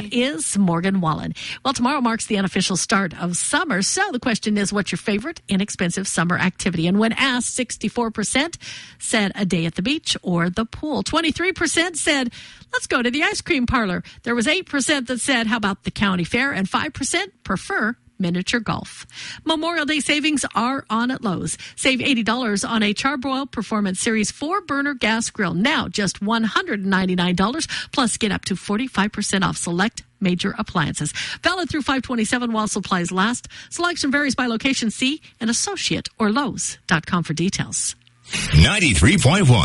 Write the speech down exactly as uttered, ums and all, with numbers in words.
That is Morgan Wallen. Well, tomorrow marks the unofficial start of summer. So the question is, what's your favorite inexpensive summer activity? And when asked, sixty-four percent said a day at the beach or the pool. twenty-three percent said, let's go to the ice cream parlor. There was eight percent that said, how about the county fair? And five percent prefer miniature golf. Memorial Day savings are on at Lowe's. Save eighty dollars on a Charbroil Performance Series four burner gas grill. Now just one hundred ninety-nine dollars, plus get up to forty-five percent off select major appliances. Valid through five twenty-seven while supplies last. Selection varies by location. See an associate or Lowe's dot com for details. ninety-three point one